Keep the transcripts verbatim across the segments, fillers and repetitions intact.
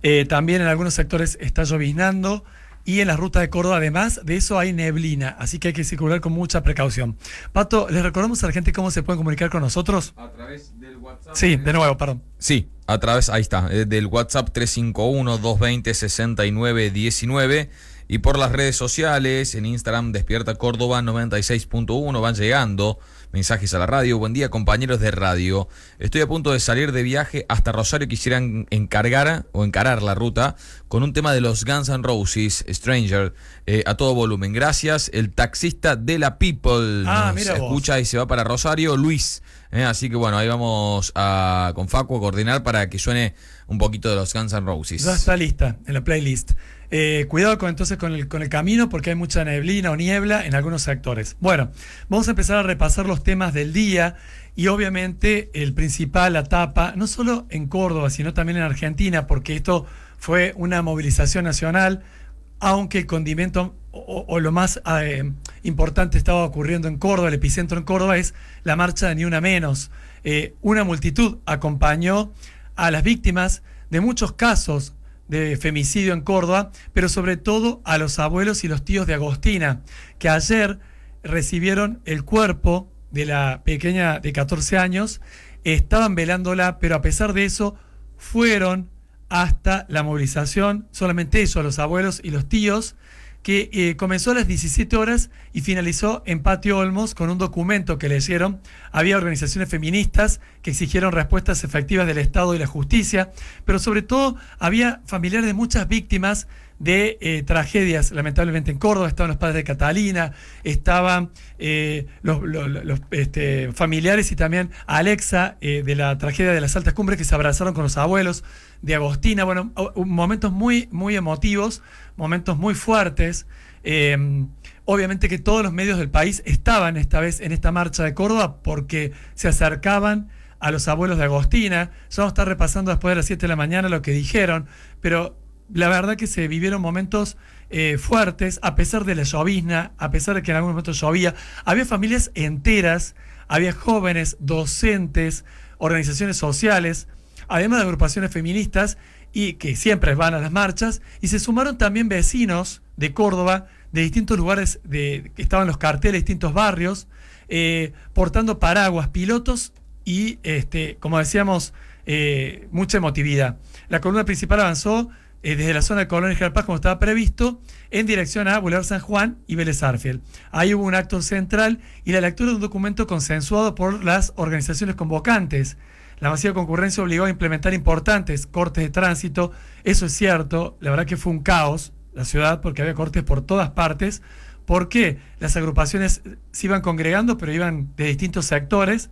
Eh, también en algunos sectores está lloviznando y en la ruta de Córdoba, además de eso, hay neblina, así que hay que circular con mucha precaución. Pato, ¿les recordamos a la gente cómo se pueden comunicar con nosotros? A través del WhatsApp. Sí, de nuevo, perdón. Sí, a través, ahí está, eh, del WhatsApp tres cinco uno, dos dos cero, seis nueve uno nueve y por las redes sociales, en Instagram Despierta Córdoba noventa y seis punto uno, van llegando mensajes a la radio. Buen día, compañeros de radio. Estoy a punto de salir de viaje hasta Rosario. Quisieran encargar o encarar la ruta con un tema de los Guns N' Roses, Stranger, eh, a todo volumen. Gracias, el taxista de la People. Ah, Nos mira vos. escucha y se va para Rosario, Luis. Eh, así que bueno, ahí vamos a, con Facu a coordinar para que suene un poquito de los Guns N' Roses. Ya está lista en la playlist. Eh, cuidado con, entonces con el, con el camino porque hay mucha neblina o niebla en algunos sectores. Bueno, vamos a empezar a repasar los temas del día y obviamente el principal, la tapa, no solo en Córdoba, sino también en Argentina, porque esto fue una movilización nacional, aunque el condimento o, o lo más eh, importante estaba ocurriendo en Córdoba, el epicentro en Córdoba es la marcha de Ni Una Menos. Eh, una multitud acompañó a las víctimas de muchos casos de femicidio en Córdoba, pero sobre todo a los abuelos y los tíos de Agostina, que ayer recibieron el cuerpo de la pequeña de catorce años, estaban velándola, pero a pesar de eso fueron hasta la movilización, solamente eso, los abuelos y los tíos, que eh, comenzó a las diecisiete horas y finalizó en Patio Olmos con un documento que leyeron. Había organizaciones feministas que exigieron respuestas efectivas del Estado y la justicia, pero sobre todo había familiares de muchas víctimas de eh, tragedias, lamentablemente en Córdoba. Estaban los padres de Catalina, estaban eh, los, los, los este, familiares y también Alexa eh, de la tragedia de las Altas Cumbres, que se abrazaron con los abuelos de Agostina. Bueno, momentos muy, muy emotivos, momentos muy fuertes. Eh, obviamente que todos los medios del país estaban esta vez en esta marcha de Córdoba porque se acercaban a los abuelos de Agostina. Ya vamos a estar repasando después de las siete de la mañana lo que dijeron, pero la verdad que se vivieron momentos eh, fuertes, a pesar de la llovizna, a pesar de que en algún momento llovía. Había familias enteras, había jóvenes, docentes, organizaciones sociales, además de agrupaciones feministas, y que siempre van a las marchas, y se sumaron también vecinos de Córdoba, de distintos lugares, de, que estaban los carteles, distintos barrios, eh, portando paraguas, pilotos y, este, como decíamos, eh, mucha emotividad. La columna principal avanzó eh, desde la zona de Colón y General Paz, como estaba previsto, en dirección a Boulevard San Juan y Vélez Arfiel. Ahí hubo un acto central y la lectura de un documento consensuado por las organizaciones convocantes. La masiva concurrencia obligó a implementar importantes cortes de tránsito. Eso es cierto, la verdad que fue un caos la ciudad porque había cortes por todas partes, porque las agrupaciones se iban congregando, pero iban de distintos sectores,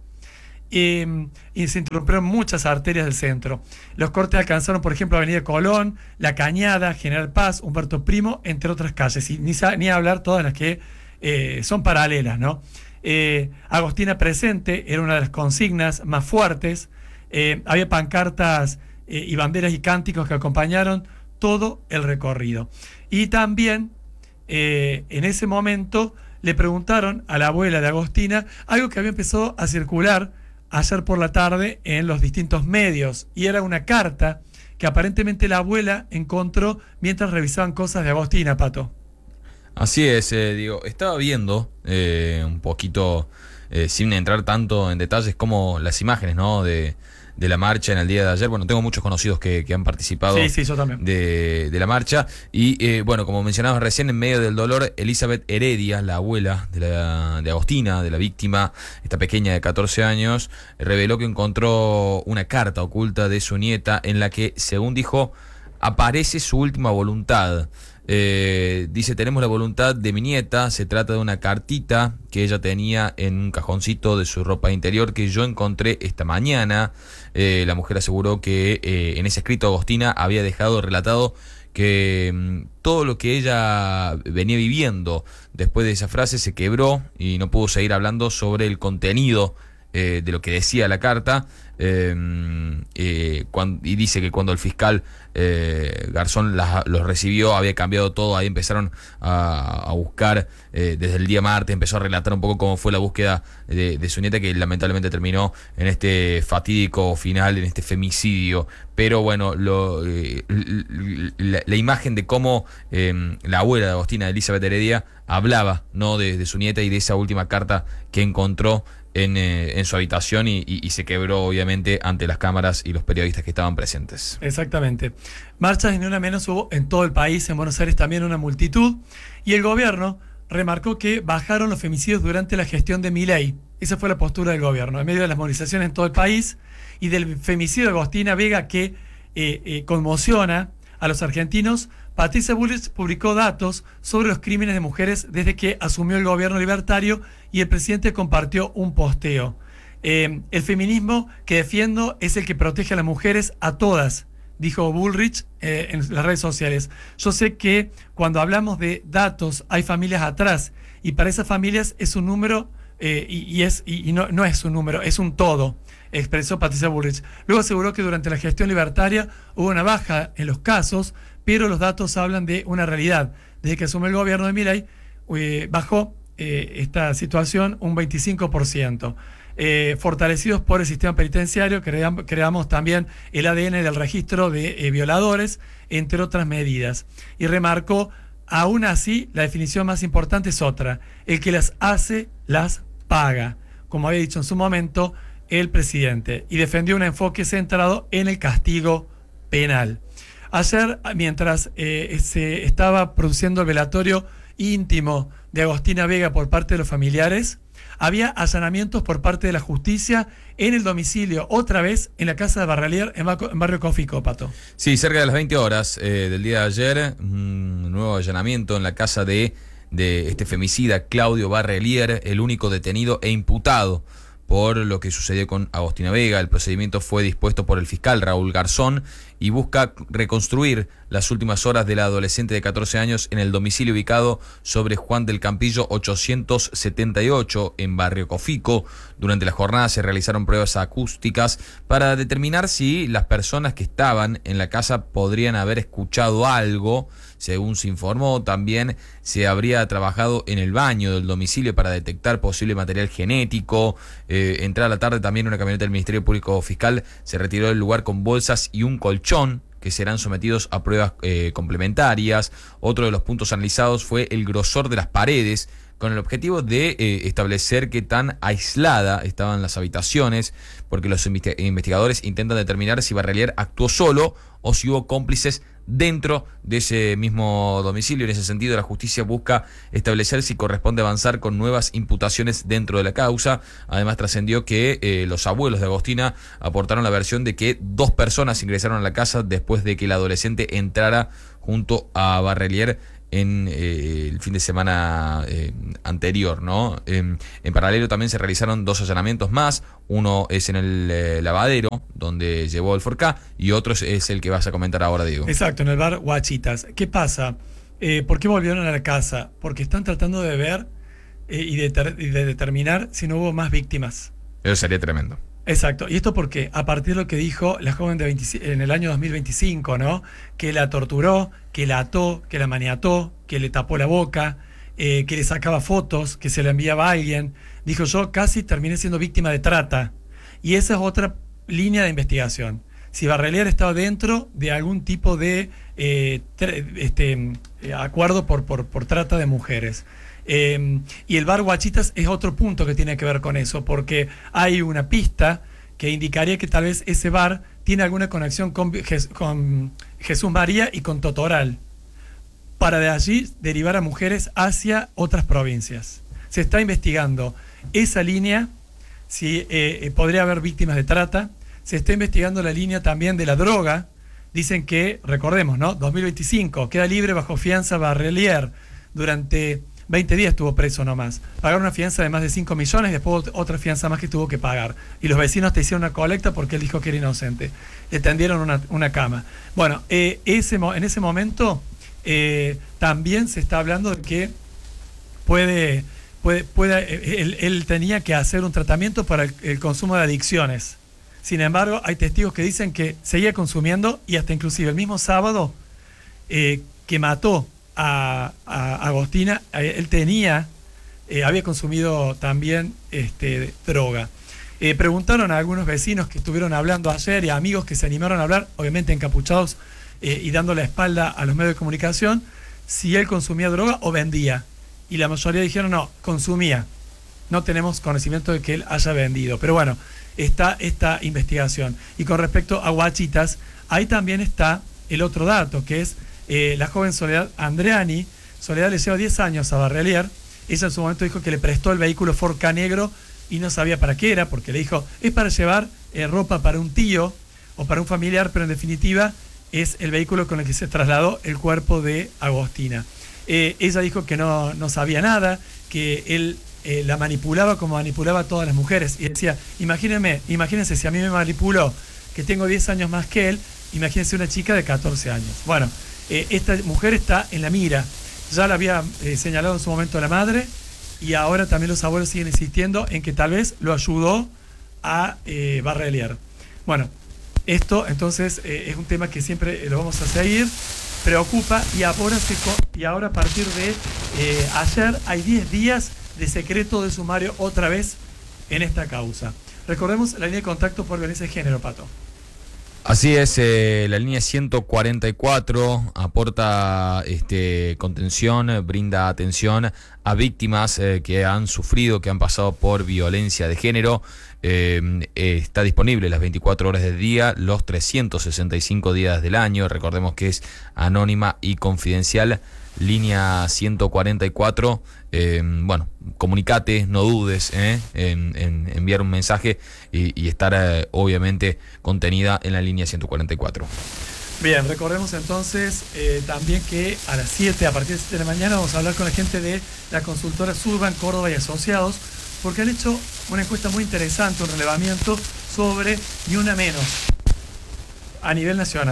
eh, y se interrumpieron muchas arterias del centro. Los cortes alcanzaron, por ejemplo, Avenida Colón, La Cañada, General Paz, Humberto Primo, entre otras calles, y ni, ni hablar todas las que eh, son paralelas, ¿no? Eh, Agostina presente era una de las consignas más fuertes. Eh, había pancartas eh, y banderas y cánticos que acompañaron todo el recorrido. Y también eh, en ese momento le preguntaron a la abuela de Agostina algo que había empezado a circular ayer por la tarde en los distintos medios, y era una carta que aparentemente la abuela encontró mientras revisaban cosas de Agostina, Pato. Así es, eh, digo, estaba viendo eh, un poquito, eh, sin entrar tanto en detalles, como las imágenes, ¿no?, de, de la marcha en el día de ayer. Bueno, tengo muchos conocidos que, que han participado sí, sí, yo también. De, de la marcha. Y eh, bueno, como mencionabas recién, en medio del dolor, Elizabeth Heredia, la abuela de, la, de Agostina, de la víctima, esta pequeña de catorce años, reveló que encontró una carta oculta de su nieta en la que, según dijo, aparece su última voluntad. Eh, dice: tenemos la voluntad de mi nieta. Se trata de una cartita que ella tenía en un cajoncito de su ropa interior que yo encontré esta mañana. Eh, la mujer aseguró que eh, en ese escrito Agostina había dejado relatado que mmm, todo lo que ella venía viviendo después de esa frase se quebró y no pudo seguir hablando sobre el contenido eh, de lo que decía la carta. eh, eh, cuando, y dice que cuando el fiscal eh, Garzón las, los recibió había cambiado todo. Ahí empezaron a, a buscar eh, desde el día martes, empezó a relatar un poco cómo fue la búsqueda de, de su nieta, que lamentablemente terminó en este fatídico final, en este femicidio. Pero bueno, lo, eh, la, la imagen de cómo eh, la abuela de Agostina, Elizabeth Heredia, hablaba, ¿no?, de, de su nieta y de esa última carta que encontró en, eh, en su habitación y, y, y se quebró obviamente ante las cámaras y los periodistas que estaban presentes. Exactamente. Marchas y ni una menos hubo en todo el país, en Buenos Aires también una multitud, y el gobierno remarcó que bajaron los femicidios durante la gestión de Milei. Esa fue la postura del gobierno, en medio de las movilizaciones en todo el país y del femicidio de Agostina Vega que eh, eh, conmociona a los argentinos. Patricia Bullrich publicó datos sobre los crímenes de mujeres desde que asumió el gobierno libertario y el presidente compartió un posteo. Eh, el feminismo que defiendo es el que protege a las mujeres a todas, dijo Bullrich eh, en las redes sociales. Yo sé que cuando hablamos de datos hay familias atrás y para esas familias es un número eh, y, y, es, y, y no, no es un número, es un todo, expresó Patricia Bullrich. Luego aseguró que durante la gestión libertaria hubo una baja en los casos, pero los datos hablan de una realidad. Desde que asumió el gobierno de Milei, eh, bajó eh, esta situación un veinticinco por ciento. Eh, fortalecidos por el sistema penitenciario, creamos, creamos también el A D N del registro de eh, violadores, entre otras medidas. Y remarcó, aún así, la definición más importante es otra: el que las hace, las paga, como había dicho en su momento el presidente, y defendió un enfoque centrado en el castigo penal. Ayer, mientras eh, se estaba produciendo el velatorio íntimo de Agostina Vega por parte de los familiares, había allanamientos por parte de la justicia en el domicilio, otra vez en la casa de Barralier, en, en Barrio Cofico, Pato. Sí, cerca de las veinte horas eh, del día de ayer, un nuevo allanamiento en la casa de, de este femicida, Claudio Barralier, el único detenido e imputado por lo que sucedió con Agostina Vega. El procedimiento fue dispuesto por el fiscal Raúl Garzón y busca reconstruir las últimas horas de la adolescente de catorce años en el domicilio ubicado sobre Juan del Campillo ochocientos setenta y ocho en Barrio Cofico. Durante la jornada se realizaron pruebas acústicas para determinar si las personas que estaban en la casa podrían haber escuchado algo. Según se informó, también se habría trabajado en el baño del domicilio para detectar posible material genético. Eh, entrada la tarde también una camioneta del Ministerio Público Fiscal se retiró del lugar con bolsas y un colchón que serán sometidos a pruebas eh, complementarias. Otro de los puntos analizados fue el grosor de las paredes, con el objetivo de eh, establecer qué tan aislada estaban las habitaciones, porque los investigadores intentan determinar si Barralier actuó solo o si hubo cómplices dentro de ese mismo domicilio. En ese sentido, la justicia busca establecer si corresponde avanzar con nuevas imputaciones dentro de la causa. Además, trascendió que eh, los abuelos de Agostina aportaron la versión de que dos personas ingresaron a la casa después de que el adolescente entrara junto a Barralier en eh, el fin de semana eh, anterior, ¿no? Eh, en paralelo también se realizaron dos allanamientos más. Uno es en el eh, lavadero, donde llevó el Forcá, y otro es, es el que vas a comentar ahora, Diego. Exacto, en el bar Guachitas. ¿Qué pasa? Eh, ¿Por qué volvieron a la casa? Porque están tratando de ver eh, y, de ter- y de determinar si no hubo más víctimas. Eso sería tremendo. Exacto, y esto porque a partir de lo que dijo la joven de veinte, en el año dos mil veinticinco, ¿no? Que la torturó, que la ató, que la maniató, que le tapó la boca, eh, que le sacaba fotos, que se la enviaba a alguien. Dijo: yo casi terminé siendo víctima de trata. Y esa es otra línea de investigación. Si Barralier estaba dentro de algún tipo de eh, tre- este, eh, acuerdo por, por, por trata de mujeres. Eh, y el bar Guachitas es otro punto que tiene que ver con eso, porque hay una pista que indicaría que tal vez ese bar tiene alguna conexión con, con Jesús María y con Totoral, para de allí derivar a mujeres hacia otras provincias. Se está investigando esa línea, si eh, podría haber víctimas de trata. Se está investigando la línea también de la droga. Dicen que, recordemos, ¿no? dos mil veinticinco, queda libre bajo fianza Barralier. Durante veinte días estuvo preso nomás. Pagaron una fianza de más de cinco millones y después otra fianza más que tuvo que pagar. Y los vecinos te hicieron una colecta porque él dijo que era inocente. Le tendieron una, una cama. Bueno, eh, ese, en ese momento eh, también se está hablando de que puede, puede, puede él, él tenía que hacer un tratamiento para el, el consumo de adicciones. Sin embargo, hay testigos que dicen que seguía consumiendo y hasta inclusive el mismo sábado eh, que mató a, a Agostina, él tenía, eh, había consumido también este, droga. Eh, preguntaron a algunos vecinos que estuvieron hablando ayer y a amigos que se animaron a hablar, obviamente encapuchados eh, y dando la espalda a los medios de comunicación, si él consumía droga o vendía. Y la mayoría dijeron no, consumía. No tenemos conocimiento de que él haya vendido. Pero bueno, está esta investigación. Y con respecto a Guachitas, ahí también está el otro dato, que es eh, la joven Soledad Andreani. Soledad le lleva diez años a Barrelier. Ella en su momento dijo que le prestó el vehículo Ford Ka negro y no sabía para qué era, porque le dijo, es para llevar eh, ropa para un tío o para un familiar, pero en definitiva es el vehículo con el que se trasladó el cuerpo de Agostina. Eh, ella dijo que no, no sabía nada, que él eh, la manipulaba como manipulaba a todas las mujeres. Y decía, imagínense, imagínense si a mí me manipuló, que tengo diez años más que él, imagínense una chica de catorce años. Bueno, eh, esta mujer está en la mira. Ya la había eh, señalado en su momento la madre, y ahora también los abuelos siguen insistiendo en que tal vez lo ayudó a eh, Barrelier. Bueno, esto entonces eh, es un tema que siempre eh, lo vamos a seguir, preocupa, y ahora, se, y ahora a partir de eh, ayer hay diez días de secreto de sumario otra vez en esta causa. Recordemos la línea de contacto por violencia de género, Pato. Así es, eh, la línea ciento cuarenta y cuatro aporta este, contención, brinda atención a víctimas eh, que han sufrido, que han pasado por violencia de género. Eh, eh, está disponible las veinticuatro horas del día, los trescientos sesenta y cinco días del año. Recordemos que es anónima y confidencial. Línea ciento cuarenta y cuatro, eh, bueno, comunicate, no dudes eh, en, en enviar un mensaje y, y estar eh, obviamente contenida en la línea ciento cuarenta y cuatro. Bien, recordemos entonces eh, también que a las siete, a partir de siete de la mañana, vamos a hablar con la gente de la consultora Surban, Córdoba y Asociados, porque han hecho una encuesta muy interesante, un relevamiento sobre Ni Una Menos a nivel nacional.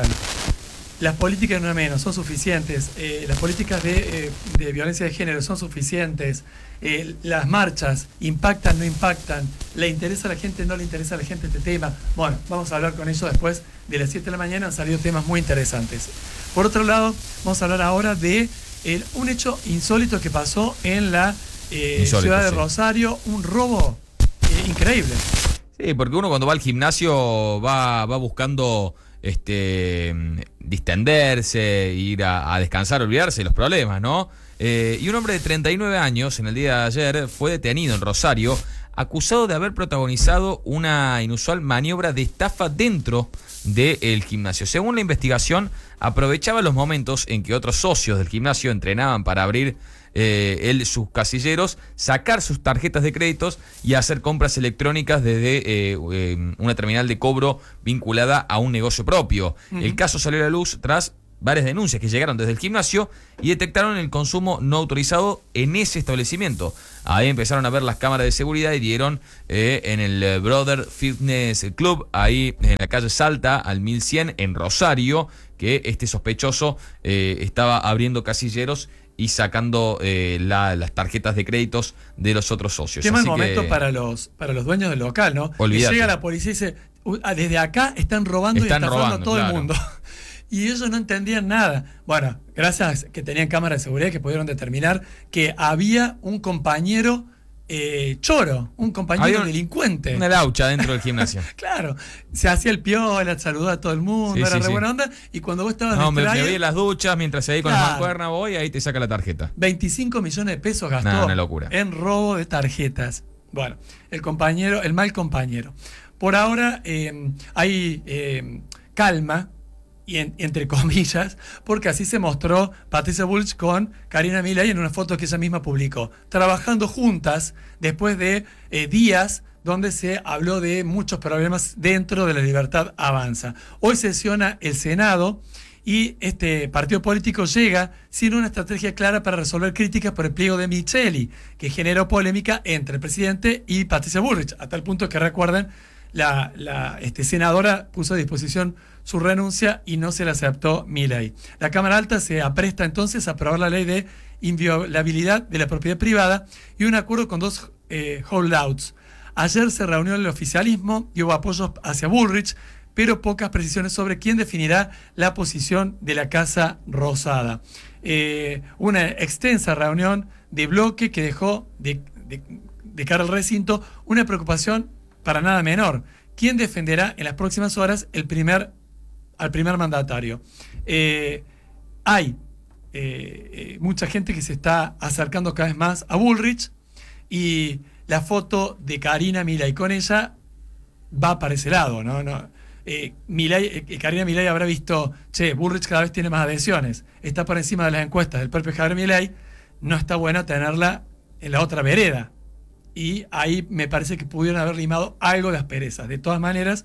Las políticas de Ni Una Menos son suficientes, eh, las políticas de, eh, de violencia de género son suficientes, eh, las marchas impactan, no impactan, le interesa a la gente, no le interesa a la gente este tema. Bueno, vamos a hablar con ellos después de las siete de la mañana, han salido temas muy interesantes. Por otro lado, vamos a hablar ahora de eh, un hecho insólito que pasó en la eh, insólito, ciudad de sí. Rosario, un robo eh, increíble. Sí, porque uno cuando va al gimnasio va, va buscando este distenderse, ir a, a descansar, olvidarse de los problemas, ¿no? Eh, y un hombre de treinta y nueve años en el día de ayer fue detenido en Rosario, acusado de haber protagonizado una inusual maniobra de estafa dentro del gimnasio. Según la investigación, aprovechaba los momentos en que otros socios del gimnasio entrenaban para abrir eh, él sus casilleros, sacar sus tarjetas de créditos y hacer compras electrónicas desde eh, eh, una terminal de cobro vinculada a un negocio propio. Uh-huh. El caso salió a la luz tras varias denuncias que llegaron desde el gimnasio y detectaron el consumo no autorizado en ese establecimiento. Ahí empezaron a ver las cámaras de seguridad y dieron eh, en el Brother Fitness Club, ahí en la calle Salta, al mil cien, en Rosario, que este sospechoso eh, estaba abriendo casilleros y sacando eh, la, las tarjetas de créditos de los otros socios. Qué mal momento que, para los para los dueños del local, ¿no? Olvídate. Que llega la policía y dice, desde acá están robando están y estafando robando, a todo claro. el mundo. Y ellos no entendían nada. Bueno, gracias que tenían cámaras de seguridad que pudieron determinar que había un compañero eh, choro, un compañero un, delincuente. Una laucha dentro del gimnasio. Claro, se hacía el piola, saludaba a todo el mundo, sí, era sí, re sí. buena onda. Y cuando vos estabas no, distraído... me, me vi en las duchas mientras se ahí con claro. las mancuernas voy, ahí te saca la tarjeta. veinticinco millones de pesos gastó nah, una locura. en robo de tarjetas. Bueno, el compañero, el mal compañero. Por ahora eh, hay eh, calma, y en, entre comillas, porque así se mostró Patricia Bullrich con Karina Milei en una foto que ella misma publicó, trabajando juntas después de eh, días donde se habló de muchos problemas dentro de la Libertad Avanza. Hoy sesiona el Senado y este partido político llega sin una estrategia clara para resolver críticas por el pliego de Micheli, que generó polémica entre el presidente y Patricia Bullrich, a tal punto que recuerden, la, la este, senadora puso a disposición su renuncia y no se la aceptó Milei. La Cámara Alta se apresta entonces a aprobar la ley de inviolabilidad de la propiedad privada y un acuerdo con dos eh, holdouts. Ayer se reunió el oficialismo y hubo apoyos hacia Bullrich, pero pocas precisiones sobre quién definirá la posición de la Casa Rosada. Eh, una extensa reunión de bloque que dejó de, de, de cara al recinto una preocupación para nada menor. ¿Quién defenderá en las próximas horas el primer, al primer mandatario? Eh, hay eh, eh, mucha gente que se está acercando cada vez más a Bullrich y la foto de Karina Milei con ella va para ese lado, ¿no? no Eh, Milei, eh, Karina Milei habrá visto, che, Bullrich cada vez tiene más adhesiones, está por encima de las encuestas del propio Javier Milei, no está bueno tenerla en la otra vereda. Y ahí me parece que pudieron haber limado algo de asperezas. De todas maneras,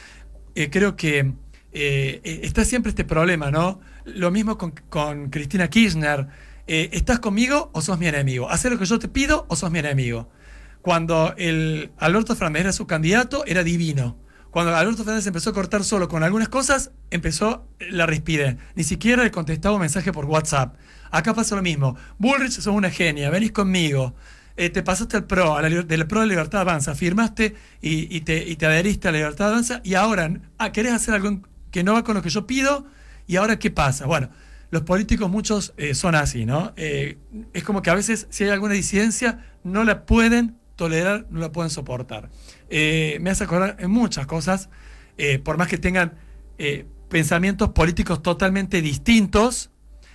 eh, creo que eh, está siempre este problema, ¿no? Lo mismo con, con Cristina Kirchner. Eh, ¿Estás conmigo o sos mi enemigo? ¿Hacer lo que yo te pido o sos mi enemigo? Cuando el Alberto Fernández era su candidato, era divino. Cuando Alberto Fernández empezó a cortar solo con algunas cosas, empezó la rispidez. Ni siquiera le contestaba un mensaje por WhatsApp. Acá pasa lo mismo. Bullrich, sos una genia, venís conmigo. Eh, te pasaste al PRO, a la, del PRO de Libertad Avanza, firmaste y, y, te, y te adheriste a la Libertad Avanza y ahora ah, querés hacer algo que no va con lo que yo pido y ahora ¿qué pasa? Bueno, los políticos muchos eh, son así, ¿no? Eh, es como que a veces si hay alguna disidencia no la pueden tolerar, no la pueden soportar. Eh, me hace acordar en muchas cosas, eh, por más que tengan eh, pensamientos políticos totalmente distintos,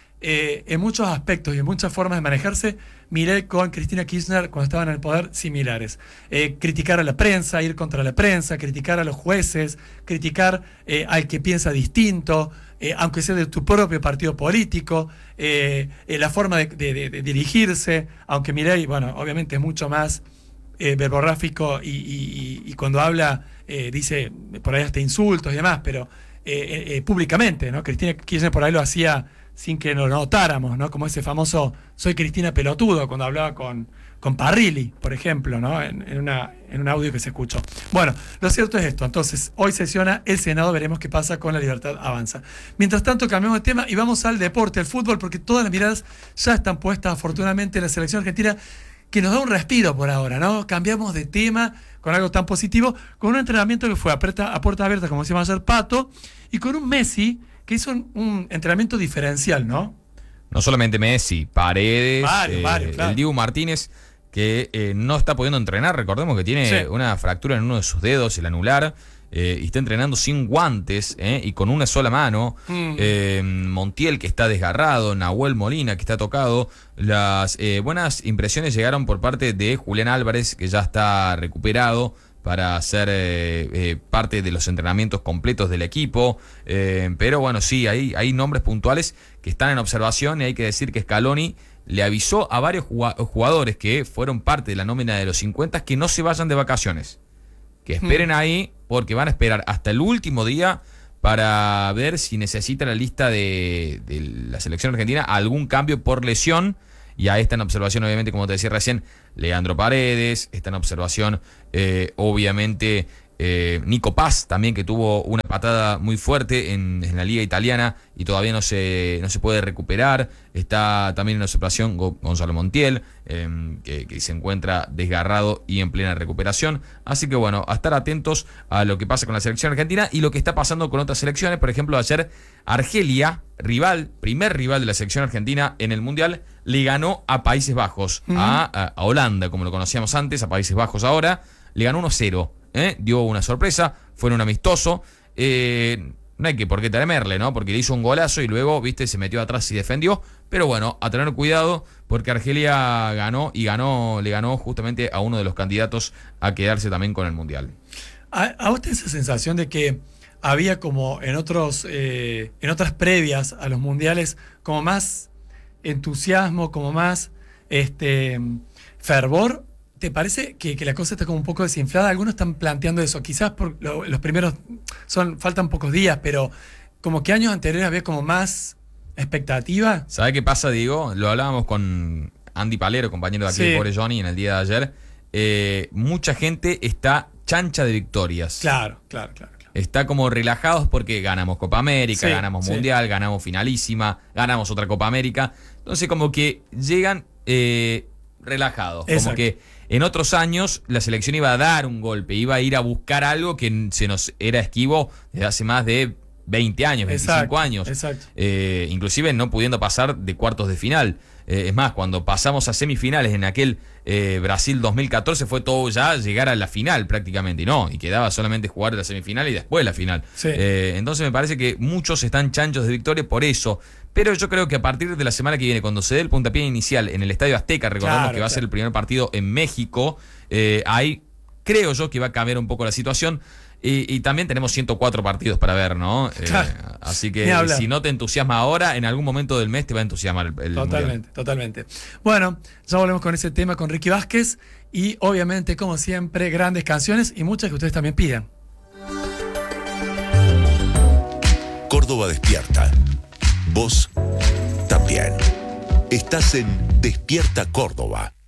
eh, en muchos aspectos y en muchas formas de manejarse, Milei con Cristina Kirchner cuando estaban en el poder similares. Eh, criticar a la prensa, ir contra la prensa, criticar a los jueces, criticar eh, al que piensa distinto, eh, aunque sea de tu propio partido político, eh, eh, la forma de, de, de, de dirigirse, aunque Milei, bueno, obviamente es mucho más Eh, verborráfico y, y, y cuando habla eh, dice por ahí hasta insultos y demás, pero eh, eh, públicamente, ¿no? Cristina Kirchner por ahí lo hacía sin que lo notáramos, ¿no? Como ese famoso soy Cristina pelotudo cuando hablaba con, con Parrilli, por ejemplo, ¿no? En, en, una, en un audio que se escuchó. Bueno, lo cierto es esto. Entonces, hoy sesiona el Senado, veremos qué pasa con la Libertad Avanza. Mientras tanto, cambiamos de tema y vamos al deporte, al fútbol, porque todas las miradas ya están puestas, afortunadamente, en la selección argentina, que nos da un respiro por ahora, ¿no? Cambiamos de tema con algo tan positivo, con un entrenamiento que fue a puerta, a puerta abierta, como decíamos ayer, Pato, y con un Messi que hizo un, un entrenamiento diferencial, ¿no? No solamente Messi, Paredes, varios, eh, varios, claro. El Dibu Martínez, que eh, no está pudiendo entrenar, recordemos que tiene sí. una fractura en uno de sus dedos, el anular, eh, y está entrenando sin guantes eh, y con una sola mano. Mm. Eh, Montiel, que está desgarrado, Nahuel Molina, que está tocado. Las eh, buenas impresiones llegaron por parte de Julián Álvarez, que ya está recuperado para ser eh, eh, parte de los entrenamientos completos del equipo. Eh, pero bueno, sí, hay, hay nombres puntuales que están en observación y hay que decir que Scaloni le avisó a varios jugadores que fueron parte de la nómina de los cincuenta que no se vayan de vacaciones, que esperen mm. ahí, porque van a esperar hasta el último día para ver si necesita la lista de, de la selección argentina algún cambio por lesión. Y ahí está en observación, obviamente, como te decía recién, Leandro Paredes, está en observación, eh, obviamente, eh, Nico Paz, también, que tuvo una patada muy fuerte en, en la liga italiana y todavía no se, no se puede recuperar. Está también en observación Gonzalo Montiel, eh, que, que se encuentra desgarrado y en plena recuperación. Así que bueno, a estar atentos a lo que pasa con la selección argentina y lo que está pasando con otras selecciones. Por ejemplo, ayer Argelia, rival, primer rival de la selección argentina en el Mundial, le ganó a Países Bajos, uh-huh. a, a Holanda, como lo conocíamos antes, a Países Bajos ahora, le ganó uno cero. ¿Eh? Dio una sorpresa, fue un amistoso. Eh, no hay que por qué temerle, ¿no? Porque le hizo un golazo y luego, viste, se metió atrás y defendió. Pero bueno, a tener cuidado porque Argelia ganó y ganó, le ganó justamente a uno de los candidatos a quedarse también con el Mundial. ¿A, a vos te esa sensación de que había como en otros, eh, en otras previas a los mundiales, como más entusiasmo, como más este fervor? ¿Te parece que, que la cosa está como un poco desinflada? Algunos están planteando eso, quizás por lo, los primeros, son faltan pocos días, pero como que años anteriores había como más expectativa. ¿Sabe qué pasa, Diego? Lo hablábamos con Andy Palero, compañero de aquí sí. de Pobre Johnny, en el día de ayer. Eh, mucha gente está chancha de victorias. Claro, claro, claro. claro. Está como relajados porque ganamos Copa América, sí, ganamos sí. Mundial, ganamos Finalísima, ganamos otra Copa América. Entonces como que llegan eh, relajados, Exacto. como que En otros años la selección iba a dar un golpe, iba a ir a buscar algo que se nos era esquivo desde hace más de veinte años, veinticinco exacto, años, exacto. Eh, inclusive no pudiendo pasar de cuartos de final. Eh, es más, cuando pasamos a semifinales en aquel eh, Brasil dos mil catorce fue todo ya llegar a la final prácticamente, y no, y quedaba solamente jugar la semifinal y después la final. Sí. Eh, entonces me parece que muchos están chanchos de victoria por eso, pero yo creo que a partir de la semana que viene, cuando se dé el puntapié inicial en el Estadio Azteca, recordemos Claro, que va claro. a ser el primer partido en México, eh, ahí creo yo que va a cambiar un poco la situación. Y, y también tenemos ciento cuatro partidos para ver, ¿no? Eh, Claro. así Ni que hablar. si no te entusiasma ahora, en algún momento del mes te va a entusiasmar el, el Totalmente, Mundial. totalmente. Bueno, ya volvemos con ese tema con Ricky Vázquez y obviamente, como siempre, grandes canciones y muchas que ustedes también pidan. Córdoba despierta. Vos también. Estás en Despierta Córdoba.